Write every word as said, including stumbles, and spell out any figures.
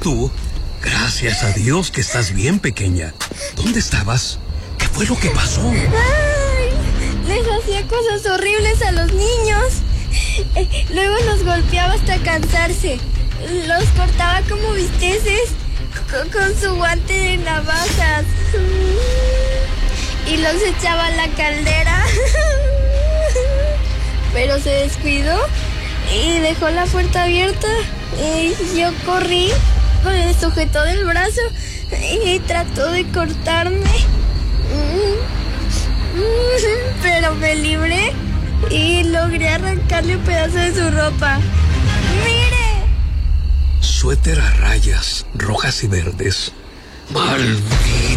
tú? Gracias a Dios que estás bien, pequeña. ¿Dónde estabas? ¿Qué fue lo que pasó? Ay, les hacía cosas horribles a los niños. Eh, luego los golpeaba hasta cansarse. Los cortaba como bisteces con, con su guante de navajas. Y los echaba a la caldera. Pero se descuidó y dejó la puerta abierta. Y yo corrí, me sujetó del brazo y trató de cortarme. Pero me libré y logré arrancarle un pedazo de su ropa. ¡Mire! Suéter a rayas rojas y verdes. ¡Maldito!